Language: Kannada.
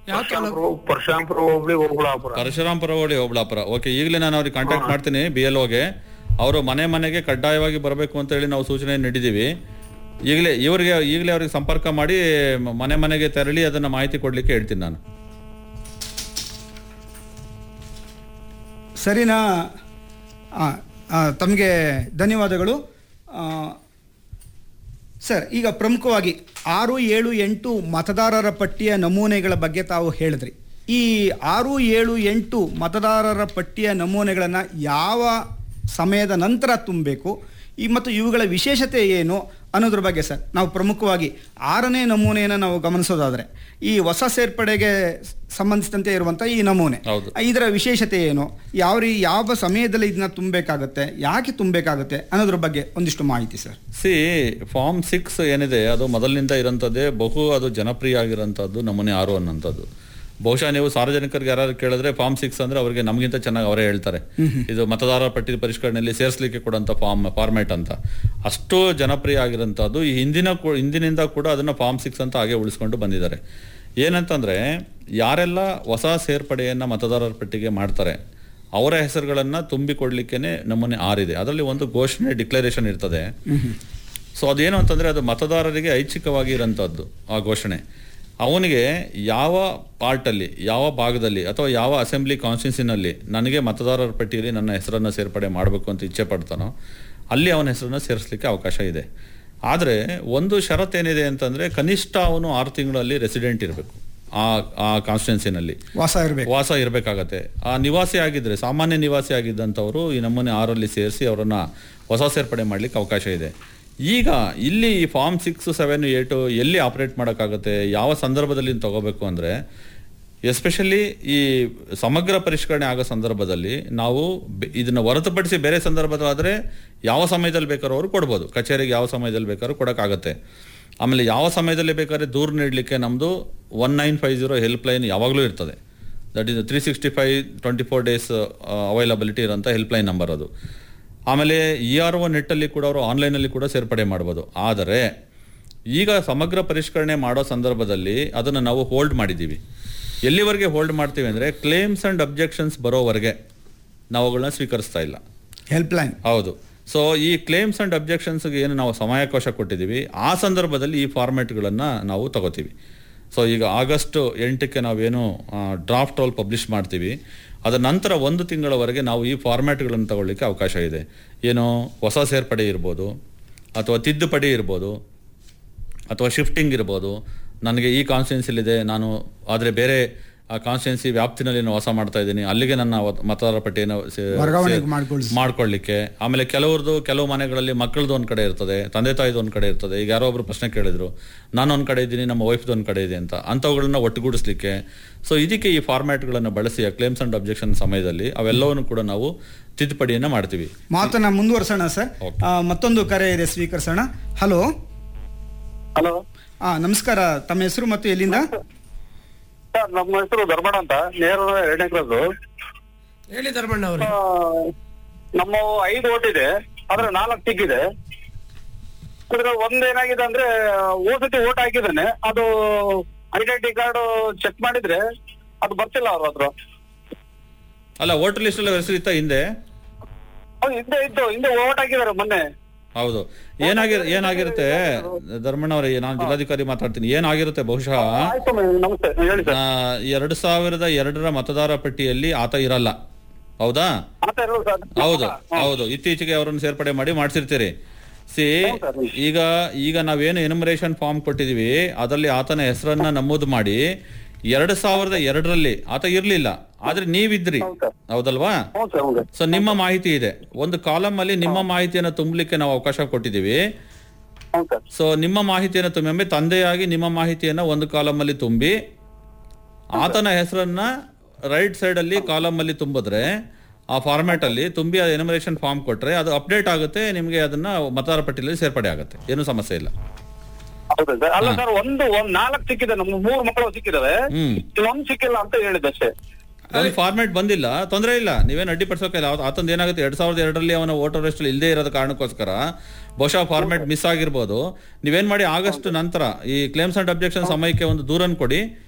ಯಾವ ತಾಲೂಕು? ಪರಶುರಾಂಪುರ ಹೋಬಳಿ ಓಬಳಾಪುರ. ಪರಶುರಾಂಪುರ ಹೋಬಳಿ ಓಬಳಾಪುರ. ಓಕೆ, ಈಗಲೇ ನಾನು ಅವ್ರಿಗೆ ಕಾಂಟ್ಯಾಕ್ಟ್ ಮಾಡ್ತೀನಿ BLOಗೆ. ಅವರು ಮನೆಗೆ ಕಡ್ಡಾಯವಾಗಿ ಬರಬೇಕು ಅಂತ ಹೇಳಿ ನಾವು ಸೂಚನೆ ನೀಡಿದ್ದೀವಿ. ಈಗಲೇ ಅವ್ರಿಗೆ ಸಂಪರ್ಕ ಮಾಡಿ ಮನೆಗೆ ತೆರಳಿ ಅದನ್ನ ಮಾಹಿತಿ ಕೊಡ್ಲಿಕ್ಕೆ ಹೇಳ್ತೀನಿ ನಾನು. ಸರಿನಾ? ತಮಗೆ ಧನ್ಯವಾದಗಳು ಸರ್. ಈಗ ಪ್ರಮುಖವಾಗಿ 6, 7, 8 ಮತದಾರರ ಪಟ್ಟಿಯ ನಮೂನೆಗಳ ಬಗ್ಗೆ ತಾವು ಹೇಳಿದ್ರಿ. ಈ 6, 7, 8 ಮತದಾರರ ಪಟ್ಟಿಯ ನಮೂನೆಗಳನ್ನು ಯಾವ ಸಮಯದ ನಂತರ ತುಂಬಬೇಕು ಮತ್ತು ಇವುಗಳ ವಿಶೇಷತೆ ಏನು ಅನ್ನೋದ್ರ ಬಗ್ಗೆ ಸರ್ ನಾವು ಪ್ರಮುಖವಾಗಿ 6ನೇ ನಮೂನೆಯನ್ನು ನಾವು ಗಮನಿಸೋದಾದರೆ ಈ ಹೊಸ ಸೇರ್ಪಡೆಗೆ ಸಂಬಂಧಿಸಿದಂತೆ ಇರುವಂಥ ಈ ನಮೂನೆ, ಇದರ ವಿಶೇಷತೆ ಏನು, ಯಾವ ಸಮಯದಲ್ಲಿ ಇದನ್ನ ತುಂಬಬೇಕಾಗುತ್ತೆ, ಯಾಕೆ ತುಂಬಬೇಕಾಗುತ್ತೆ ಅನ್ನೋದ್ರ ಬಗ್ಗೆ ಒಂದಿಷ್ಟು ಮಾಹಿತಿ ಸರ್. ಫಾರ್ಮ್ 6 ಏನಿದೆ ಅದು ಮೊದಲಿನಿಂದ ಇರೋಂಥದ್ದೇ, ಅದು ಜನಪ್ರಿಯ ಆಗಿರೋಂಥದ್ದು ನಮೂನೆ 6 ಅನ್ನೋಂಥದ್ದು. ಬಹುಶಃ ನೀವು ಸಾರ್ವಜನಿಕರಿಗೆ ಯಾರು ಕೇಳಿದ್ರೆ ಫಾರ್ಮ್ 6 ಅಂದ್ರೆ ಅವರಿಗೆ ನಮಗಿಂತ ಚೆನ್ನಾಗಿ ಅವರೇ ಹೇಳ್ತಾರೆ. ಇದು ಮತದಾರರ ಪಟ್ಟಿ ಪರಿಷ್ಕರಣೆಯಲ್ಲಿ ಸೇರಿಸಲಿಕ್ಕೆ ಕೊಡುವಂಥ ಫಾರ್ಮ್ಯಾಟ್ ಅಂತ ಅಷ್ಟು ಜನಪ್ರಿಯ ಆಗಿರೋಂಥದ್ದು. ಈ ಹಿಂದಿನಿಂದ ಕೂಡ ಅದನ್ನ ಫಾರ್ಮ್ 6 ಅಂತ ಹಾಗೆ ಉಳಿಸ್ಕೊಂಡು ಬಂದಿದ್ದಾರೆ. ಏನಂತಂದ್ರೆ ಯಾರೆಲ್ಲ ಹೊಸ ಸೇರ್ಪಡೆಯನ್ನ ಮತದಾರರ ಪಟ್ಟಿಗೆ ಮಾಡ್ತಾರೆ ಅವರ ಹೆಸರುಗಳನ್ನ ತುಂಬಿಕೊಡ್ಲಿಕ್ಕೇನೆ ನಮೂನೆ 6 ಇದೆ. ಅದರಲ್ಲಿ ಒಂದು ಘೋಷಣೆ ಡಿಕ್ಲರೇಷನ್ ಇರ್ತದೆ. ಸೊ ಅದೇನು ಅಂತಂದ್ರೆ ಅದು ಮತದಾರರಿಗೆ ಐಚ್ಛಿಕವಾಗಿ ಇರೋಂಥದ್ದು. ಆ ಘೋಷಣೆ ಅವನಿಗೆ ಯಾವ ಪಾರ್ಟಲ್ಲಿ, ಯಾವ ಭಾಗದಲ್ಲಿ ಅಥವಾ ಯಾವ ಅಸೆಂಬ್ಲಿ ಕಾನ್ಸ್ಟಿಟ್ಯೂನ್ಸಿನಲ್ಲಿ ನನಗೆ ಮತದಾರರ ಪಟ್ಟಿಯಲ್ಲಿ ನನ್ನ ಹೆಸರನ್ನು ಸೇರ್ಪಡೆ ಮಾಡಬೇಕು ಅಂತ ಇಚ್ಛೆ ಪಡ್ತಾನೋ ಅಲ್ಲಿ ಅವನ ಹೆಸರನ್ನು ಸೇರಿಸಲಿಕ್ಕೆ ಅವಕಾಶ ಇದೆ. ಆದರೆ ಒಂದು ಷರತ್ತೇನಿದೆ ಅಂತಂದರೆ ಕನಿಷ್ಠ ಅವನು 6 ತಿಂಗಳಲ್ಲಿ ರೆಸಿಡೆಂಟ್ ಇರಬೇಕು, ಆ ಕಾನ್ಸ್ಟಿಟ್ಯೂನ್ಸಿನಲ್ಲಿ ವಾಸ ಇರಬೇಕಾಗತ್ತೆ. ಆ ನಿವಾಸಿ ಆಗಿದ್ದರೆ, ಸಾಮಾನ್ಯ ನಿವಾಸಿ ಆಗಿದ್ದಂಥವರು ಈ ನಮೂನೆ 6ರಲ್ಲಿ ಸೇರಿಸಿ ಅವರನ್ನು ಹೊಸ ಸೇರ್ಪಡೆ ಮಾಡಲಿಕ್ಕೆ ಅವಕಾಶ ಇದೆ. ಈಗ ಇಲ್ಲಿ ಈ ಫಾರ್ಮ್ 6, 7, 8 ಎಲ್ಲಿ ಆಪರೇಟ್ ಮಾಡೋಕ್ಕಾಗುತ್ತೆ, ಯಾವ ಸಂದರ್ಭದಲ್ಲಿ ತಗೋಬೇಕು ಅಂದರೆ ಎಸ್ಪೆಷಲಿ ಈ ಸಮಗ್ರ ಪರಿಷ್ಕರಣೆ ಆಗೋ ಸಂದರ್ಭದಲ್ಲಿ ನಾವು ಇದನ್ನು ಹೊರತುಪಡಿಸಿ ಬೇರೆ ಸಂದರ್ಭದಲ್ಲಾದರೆ ಯಾವ ಸಮಯದಲ್ಲಿ ಬೇಕಾದ್ರೂ ಅವರು ಕೊಡ್ಬೋದು, ಕಚೇರಿಗೆ ಯಾವ ಸಮಯದಲ್ಲಿ ಬೇಕಾದ್ರೂ ಕೊಡೋಕ್ಕಾಗತ್ತೆ. ಆಮೇಲೆ ಯಾವ ಸಮಯದಲ್ಲಿ ಬೇಕಾದ್ರೆ ದೂರು ನೀಡಲಿಕ್ಕೆ ನಮ್ಮದು 1950 ಹೆಲ್ಪ್ಲೈನ್ ಯಾವಾಗಲೂ ಇರ್ತದೆ. ದಟ್ ಈಸ್ 365 24 ಡೇಸ್ ಅವೈಲಬಿಲಿಟಿ ಇರೋಂಥ ಹೆಲ್ಪ್ಲೈನ್ ನಂಬರ್ ಅದು. ಆಮೇಲೆ ERO ನೆಟ್ಟಲ್ಲಿ ಕೂಡ ಅವರು ಆನ್ಲೈನಲ್ಲಿ ಕೂಡ ಸೇರ್ಪಡೆ ಮಾಡ್ಬೋದು. ಆದರೆ ಈಗ ಸಮಗ್ರ ಪರಿಷ್ಕರಣೆ ಮಾಡೋ ಸಂದರ್ಭದಲ್ಲಿ ಅದನ್ನು ನಾವು ಹೋಲ್ಡ್ ಮಾಡಿದ್ದೀವಿ. ಎಲ್ಲಿವರೆಗೆ ಹೋಲ್ಡ್ ಮಾಡ್ತೀವಿ ಅಂದರೆ ಕ್ಲೇಮ್ಸ್ ಆ್ಯಂಡ್ ಅಬ್ಜೆಕ್ಷನ್ಸ್ ಬರೋವರೆಗೆ ನಾವು ಅವುಗಳನ್ನ ಸ್ವೀಕರಿಸ್ತಾ ಇಲ್ಲ. ಹೆಲ್ಪ್ಲೈನ್ ಹೌದು. ಸೊ ಈ ಕ್ಲೇಮ್ಸ್ ಆ್ಯಂಡ್ ಅಬ್ಜೆಕ್ಷನ್ಸ್ಗೆ ಏನು ನಾವು ಸಮಯಾವಕಾಶ ಕೊಟ್ಟಿದ್ದೀವಿ ಆ ಸಂದರ್ಭದಲ್ಲಿ ಈ ಫಾರ್ಮ್ಯಾಟ್ಗಳನ್ನು ನಾವು ತಗೋತೀವಿ. ಸೊ ಈಗ ಆಗಸ್ಟ್ 8ಕ್ಕೆ ನಾವೇನು ಡ್ರಾಫ್ಟ್ ರೋಲ್ ಪಬ್ಲಿಷ್ ಮಾಡ್ತೀವಿ, ಅದರ ನಂತರ 1 ತಿಂಗಳವರೆಗೆ ನಾವು ಈ ಫಾರ್ಮ್ಯಾಟ್ಗಳನ್ನು ತಗೊಳ್ಳಿಕ್ಕೆ ಅವಕಾಶ ಇದೆ. ಏನು ಹೊಸ ಸೇರ್ಪಡೆ ಇರ್ಬೋದು, ಅಥವಾ ತಿದ್ದುಪಡಿ ಇರ್ಬೋದು, ಅಥವಾ ಶಿಫ್ಟಿಂಗ್ ಇರ್ಬೋದು. ನನಗೆ ಈ ಕಾನ್ಸ್ಟಿಟ್ಯೂನ್ಸಿಲಿದೆ ನಾನು, ಆದರೆ ಬೇರೆ ಆ ಕಾನ್ಸ್ಟಿಟ್ಯೂನ್ಸಿ ವ್ಯಾಪ್ತಿನಲ್ಲಿ ನಾನು ವಾಸ ಮಾಡ್ತಾ ಇದ್ದೀನಿ, ಅಲ್ಲಿಗೆ ನನ್ನ ಮತದಾರರ ಪಟ್ಟಿಯನ್ನು ಮಾಡ್ಕೊಳ್ಳಿಕ್ಕೆ. ಆಮೇಲೆ ಕೆಲವು ಮನೆಗಳಲ್ಲಿ ಮಕ್ಕಳದ್ದು ಒಂದು ಕಡೆ ಇರ್ತದೆ, ತಂದೆ ತಾಯಿದು ಒಂದು ಕಡೆ ಇರ್ತದೆ. ಈಗ ಯಾರೋ ಒಬ್ರು ಪ್ರಶ್ನೆ ಕೇಳಿದ್ರು, ನಾನು ಒಂದು ಕಡೆ ಇದ್ದೀನಿ, ನಮ್ಮ ವೈಫ್ದು ಒಂದು ಕಡೆ ಇದೆ ಅಂತ, ಅಂಥವುಗಳನ್ನ ಒಟ್ಟುಗೂಡಿಸ್ಲಿಕ್ಕೆ. ಸೊ ಇದಕ್ಕೆ ಈ ಫಾರ್ಮ್ಯಾಟ್ಗಳನ್ನು ಬಳಸಿ ಕ್ಲೇಮ್ಸ್ ಅಂಡ್ ಅಬ್ಜೆಕ್ಷನ್ ಸಮಯದಲ್ಲಿ ಅವೆಲ್ಲವನ್ನು ಕೂಡ ನಾವು ತಿದ್ದುಪಡಿಯನ್ನು ಮಾಡ್ತೀವಿ. ಮಾತನ್ನ ಮುಂದುವರ್ಸೋಣ ಸರ್. ಮತ್ತೊಂದು ಕರೆ ಇದೆ, ಸ್ವೀಕರಿಸೋಣ. ಹಲೋ. ನಮಸ್ಕಾರ, ತಮ್ಮ ಹೆಸರು ಮತ್ತು ಎಲ್ಲಿಂದ? ಸರ್, ನಮ್ಮ ಹೆಸರು ಧರ್ಮಣ್ಣ ಅಂತ, ನೇರ 2ನೇ ಕ್ಲಾಸ್. ಹೇಳಿ ಧರ್ಮಣ್ಣ ಅವರು. ನಮ್ಮ 5 ಓಟ್ ಇದೆ, ಆದ್ರೆ 4 ಟಿಕ್ ಇದೆ. ಅದ್ರ ಒಂದೇನಾಗಿದೆ ಅಂದ್ರೆ ಓಸತಿ ಓಟ್ ಹಾಕಿದ್ದಾನೆ, ಅದು ಐಡೆಂಟಿ ಕಾರ್ಡ್ ಚೆಕ್ ಮಾಡಿದ್ರೆ ಅದು ಬರ್ತಿಲ್ಲ ಅವ್ರ ಹತ್ರ. ಅಲ್ಲ, ವೋಟರ್ ಲಿಸ್ಟ್ ಅಲ್ಲಿ ಹೆಸರು ಇತ್ತ ಹಿಂದೆ? ಹಿಂದೆ ಓಟ್ ಹಾಕಿದಾರೆ ಮೊನ್ನೆ. ಹೌದು. ಏನಾಗಿರುತ್ತೆ ಧರ್ಮಣ್ಣ ಅವರೇ, ನಾನು ಜಿಲ್ಲಾಧಿಕಾರಿ ಮಾತಾಡ್ತೀನಿ. ಏನಾಗಿರುತ್ತೆ ಬಹುಶಃ 2002 ಮತದಾರ ಪಟ್ಟಿಯಲ್ಲಿ ಆತ ಇರಲ್ಲ. ಹೌದಾ? ಹೌದು. ಇತ್ತೀಚೆಗೆ ಅವರನ್ನು ಸೇರ್ಪಡೆ ಮಾಡಿ ಮಾಡಿಸಿರ್ತೀರಿ. ಈಗ ನಾವೇನು ಎನ್ಯುಮರೇಷನ್ ಫಾರ್ಮ್ ಕೊಟ್ಟಿದೀವಿ ಅದರಲ್ಲಿ ಆತನ ಹೆಸರನ್ನ ನಮೂದು ಮಾಡಿ 2002ರಲ್ಲಿ ಆತ ಇರ್ಲಿಲ್ಲ, ಆದ್ರೆ ನೀವಿದ್ರಿ, ಹೌದಲ್ವಾ? ಸೊ ನಿಮ್ಮ ಮಾಹಿತಿ ಇದೆ, ಒಂದು ಕಾಲಮ್ ಅಲ್ಲಿ ನಿಮ್ಮ ಮಾಹಿತಿಯನ್ನು ತುಂಬಲಿಕ್ಕೆ ನಾವು ಅವಕಾಶ ಕೊಟ್ಟಿದ್ದೀವಿ. ಸೊ ನಿಮ್ಮ ಮಾಹಿತಿಯನ್ನು ತುಂಬಿ, ತಂದೆಯಾಗಿ ನಿಮ್ಮ ಮಾಹಿತಿಯನ್ನ ಒಂದು ಕಾಲಮ್ ಅಲ್ಲಿ ತುಂಬಿ ಆತನ ಹೆಸರನ್ನ ರೈಟ್ ಸೈಡ್ ಅಲ್ಲಿ ಕಾಲಮ್ ಅಲ್ಲಿ ತುಂಬಿದ್ರೆ, ಆ ಫಾರ್ಮ್ಯಾಟ್ ಅಲ್ಲಿ ತುಂಬಿ ಎನ್ಯುಮರೇಷನ್ ಫಾರ್ಮ್ ಕೊಟ್ರೆ ಅದು ಅಪ್ಡೇಟ್ ಆಗುತ್ತೆ, ನಿಮ್ಗೆ ಅದನ್ನ ಮತದಾರ ಪಟ್ಟಿಯಲ್ಲಿ ಸೇರ್ಪಡೆ ಆಗುತ್ತೆ, ಏನು ಸಮಸ್ಯೆ ಇಲ್ಲ. ಅಲ್ಲ ಸರ್, ಒಂದು 4 ಸಿಕ್ಕಿದೆ, ನಮ್ಗೆ 3 ಮಕ್ಕಳು ಸಿಕ್ಕಿದಾವೆ, ಒಂದು ಸಿಕ್ಕಿಲ್ಲ ಅಂತ ಹೇಳಿದಷ್ಟೇ. ಅಲ್ಲಿ ಫಾರ್ಮ್ಯಾಟ್ ಬಂದಿಲ್ಲ, ತೊಂದರೆ ಇಲ್ಲ, ನೀವೇನು ಅಡ್ಡಿಪಡಿಸೋಕೆ. ಆತಂದ ಏನಾಗುತ್ತೆ, 2002ರಲ್ಲಿ ಅವನ ವೋಟರ್ ಲಿಸ್ಟ್ ಇಲ್ಲದೆ ಇರೋದ ಕಾರಣಕ್ಕೋಸ್ಕರ ಬಹುಶಃ ಫಾರ್ಮ್ಯಾಟ್ ಮಿಸ್ ಆಗಿರ್ಬೋದು. ನೀವೇನ್ ಮಾಡಿ, ಆಗಸ್ಟ್ ನಂತರ ಈ ಕ್ಲೇಮ್ಸ್ ಅಂಡ್ ಅಬ್ಜೆಕ್ಷನ್ ಸಮಯಕ್ಕೆ ಒಂದು ದೂರನ್ನು ಕೊಡಿ,